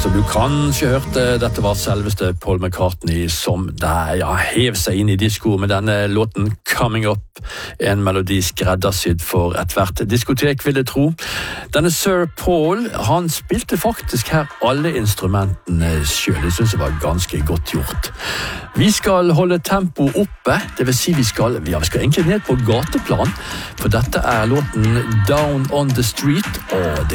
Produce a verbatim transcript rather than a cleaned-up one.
Som du kanskje hørte, dette var selveste Paul McCartney som der, ja, hev seg inn i disko med denne låten Coming Up, en melodi skreddersydd for et hvert diskotek, vil jeg tro. Denne Sir Paul, han spilte faktisk her alle instrumentene selv. Det synes jeg var ganske godt gjort. Vi skal holde tempo oppe, det vil si vi skal, ja, vi skal egentlig ned på gateplan, for dette er låten Down on the Street, og det